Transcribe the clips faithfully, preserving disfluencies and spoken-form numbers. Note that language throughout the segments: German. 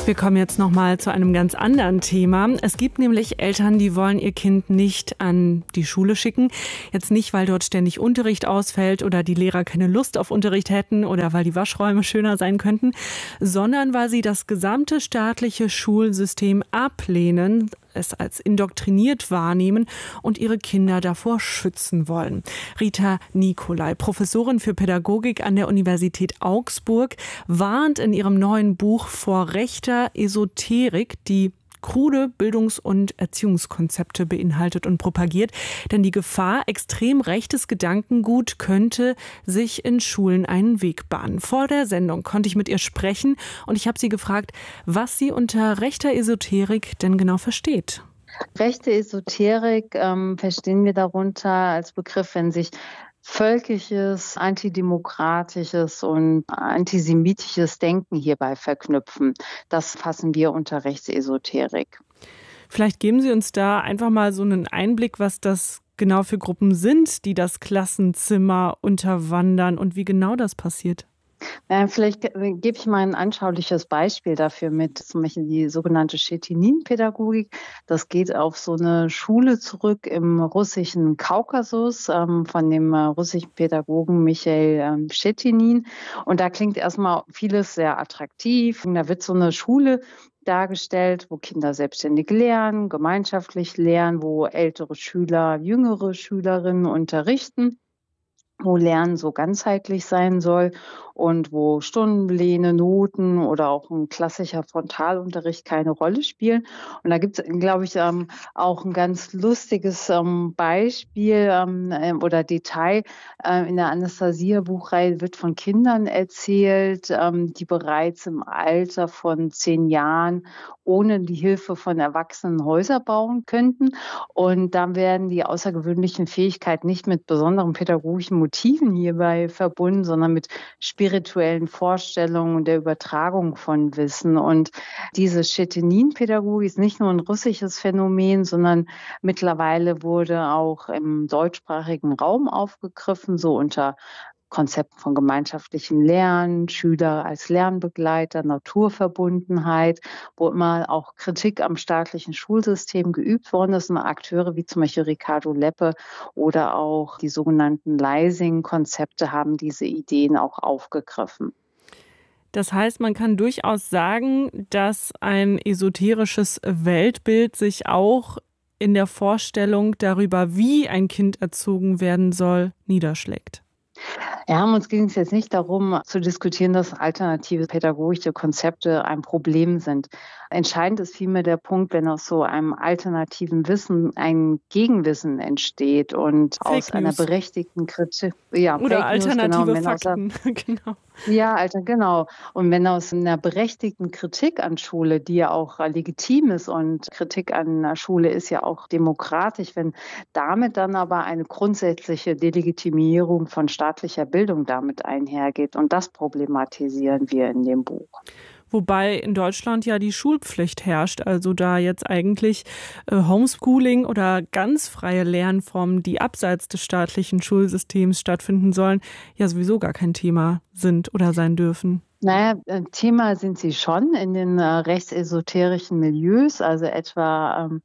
Wir kommen jetzt noch mal zu einem ganz anderen Thema. Es gibt nämlich Eltern, die wollen ihr Kind nicht an die Schule schicken. Jetzt nicht, weil dort ständig Unterricht ausfällt oder die Lehrer keine Lust auf Unterricht hätten oder weil die Waschräume schöner sein könnten, sondern weil sie das gesamte staatliche Schulsystem ablehnen, es als indoktriniert wahrnehmen und ihre Kinder davor schützen wollen. Rita Nicolai, Professorin für Pädagogik an der Universität Augsburg, warnt in ihrem neuen Buch vor rechter Esoterik, die krude Bildungs- und Erziehungskonzepte beinhaltet und propagiert. Denn die Gefahr extrem rechtes Gedankengut könnte sich in Schulen einen Weg bahnen. Vor der Sendung konnte ich mit ihr sprechen und ich habe sie gefragt, was sie unter rechter Esoterik denn genau versteht. Rechte Esoterik ähm, verstehen wir darunter als Begriff, wenn sich völkisches, antidemokratisches und antisemitisches Denken hierbei verknüpfen. Das fassen wir unter Rechtsesoterik. Vielleicht geben Sie uns da einfach mal so einen Einblick, was das genau für Gruppen sind, die das Klassenzimmer unterwandern und wie genau das passiert. Ja, vielleicht gebe ich mal ein anschauliches Beispiel dafür mit, zum Beispiel die sogenannte Schettinin-Pädagogik. Das geht auf so eine Schule zurück im russischen Kaukasus ähm, von dem äh, russischen Pädagogen Michail ähm, Schettinin. Und da klingt erstmal vieles sehr attraktiv. Und da wird so eine Schule dargestellt, wo Kinder selbstständig lernen, gemeinschaftlich lernen, wo ältere Schüler jüngere Schülerinnen unterrichten, wo Lernen so ganzheitlich sein soll und wo Stundenpläne, Noten oder auch ein klassischer Frontalunterricht keine Rolle spielen. Und da gibt es, glaube ich, ähm, auch ein ganz lustiges ähm, Beispiel ähm, äh, oder Detail. Äh, in der Anastasia-Buchreihe wird von Kindern erzählt, ähm, die bereits im Alter von zehn Jahren ohne die Hilfe von Erwachsenen Häuser bauen könnten. Und da werden die außergewöhnlichen Fähigkeiten nicht mit besonderen pädagogischen Motiven hierbei verbunden, sondern mit spirituellen Vorstellungen und der Übertragung von Wissen. Und diese Schettinin-Pädagogik ist nicht nur ein russisches Phänomen, sondern mittlerweile wurde auch im deutschsprachigen Raum aufgegriffen, so unter Konzepten von gemeinschaftlichem Lernen, Schüler als Lernbegleiter, Naturverbundenheit, wo immer auch Kritik am staatlichen Schulsystem geübt worden ist. Und Akteure wie zum Beispiel Ricardo Leppe oder auch die sogenannten Leising-Konzepte haben diese Ideen auch aufgegriffen. Das heißt, man kann durchaus sagen, dass ein esoterisches Weltbild sich auch in der Vorstellung darüber, wie ein Kind erzogen werden soll, niederschlägt. Ja, uns ging es jetzt nicht darum, zu diskutieren, dass alternative pädagogische Konzepte ein Problem sind. Entscheidend ist vielmehr der Punkt, wenn aus so einem alternativen Wissen ein Gegenwissen entsteht und Fake aus einer News. berechtigten Kritik, ja, Oder Fake News, alternative genau, wenn aus Fakten. genau. Ja, Alter, genau. Und wenn aus einer berechtigten Kritik an Schule, die ja auch legitim ist und Kritik an einer Schule ist ja auch demokratisch, wenn damit dann aber eine grundsätzliche Delegitimierung von staatlicher Bildung damit einhergeht. Und das problematisieren wir in dem Buch. Wobei in Deutschland ja die Schulpflicht herrscht, also da jetzt eigentlich äh, Homeschooling oder ganz freie Lernformen, die abseits des staatlichen Schulsystems stattfinden sollen, ja sowieso gar kein Thema sind oder sein dürfen. Naja, Thema sind sie schon in den äh, rechtsesoterischen Milieus, also etwa ähm,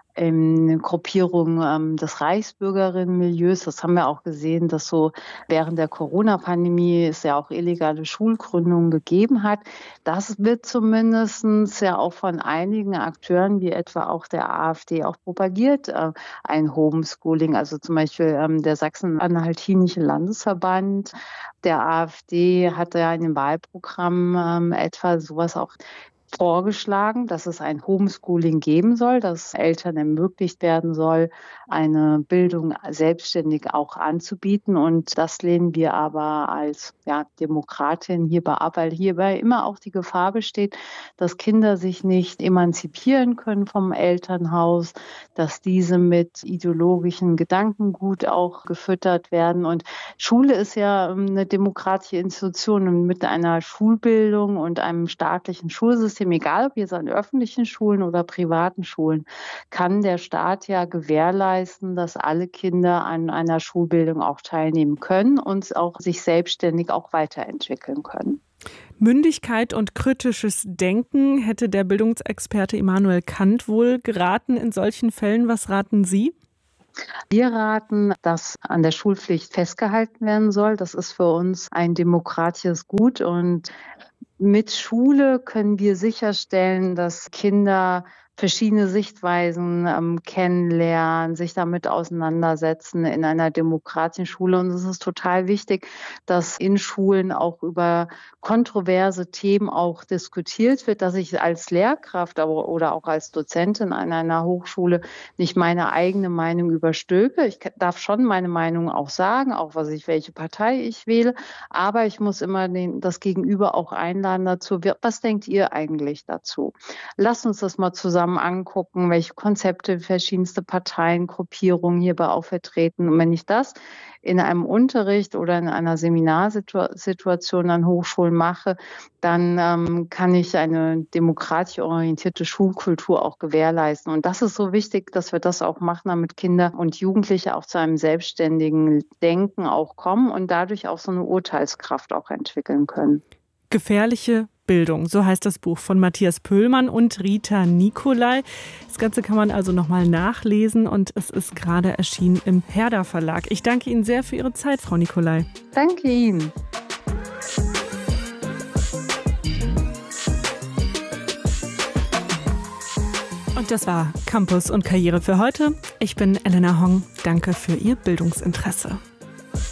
in Gruppierung ähm, des Reichsbürgerinnenmilieus. Das haben wir auch gesehen, dass so während der Corona-Pandemie es ja auch illegale Schulgründungen gegeben hat. Das wird zumindest ja auch von einigen Akteuren, wie etwa auch der AfD, auch propagiert, äh, ein Homeschooling. Also zum Beispiel ähm, der Sachsen-Anhaltinische Landesverband der AfD hat ja in dem Wahlprogramm ähm, etwa sowas auch vorgeschlagen, dass es ein Homeschooling geben soll, dass Eltern ermöglicht werden soll, eine Bildung selbstständig auch anzubieten. Und das lehnen wir aber als ja, Demokratin hierbei ab, weil hierbei immer auch die Gefahr besteht, dass Kinder sich nicht emanzipieren können vom Elternhaus, dass diese mit ideologischen Gedankengut auch gefüttert werden. Und Schule ist ja eine demokratische Institution und mit einer Schulbildung und einem staatlichen Schulsystem, egal ob jetzt an öffentlichen Schulen oder privaten Schulen, kann der Staat ja gewährleisten, dass alle Kinder an einer Schulbildung auch teilnehmen können und auch sich selbstständig auch weiterentwickeln können. Mündigkeit und kritisches Denken hätte der Bildungsexperte Immanuel Kant wohl geraten in solchen Fällen. Was raten Sie? Wir raten, dass an der Schulpflicht festgehalten werden soll. Das ist für uns ein demokratisches Gut und mit Schule können wir sicherstellen, dass Kinder verschiedene Sichtweisen ähm, kennenlernen, sich damit auseinandersetzen in einer demokratischen Schule. Und es ist total wichtig, dass in Schulen auch über kontroverse Themen auch diskutiert wird, dass ich als Lehrkraft aber, oder auch als Dozentin an einer Hochschule nicht meine eigene Meinung überstülpe. Ich darf schon meine Meinung auch sagen, auch was ich, welche Partei ich wähle, aber ich muss immer den, das Gegenüber auch einladen dazu. Was denkt ihr eigentlich dazu? Lasst uns das mal zusammen angucken, welche Konzepte verschiedenste Parteien, Gruppierungen hierbei auch vertreten. Und wenn ich das in einem Unterricht oder in einer Seminarsituation an Hochschulen mache, dann ähm, kann ich eine demokratisch orientierte Schulkultur auch gewährleisten. Und das ist so wichtig, dass wir das auch machen, damit Kinder und Jugendliche auch zu einem selbstständigen Denken auch kommen und dadurch auch so eine Urteilskraft auch entwickeln können. Gefährliche Bildung, so heißt das Buch von Matthias Pöhlmann und Rita Nicolai. Das Ganze kann man also nochmal nachlesen und es ist gerade erschienen im Herder Verlag. Ich danke Ihnen sehr für Ihre Zeit, Frau Nicolai. Danke Ihnen. Und das war Campus und Karriere für heute. Ich bin Elena Hong. Danke für Ihr Bildungsinteresse.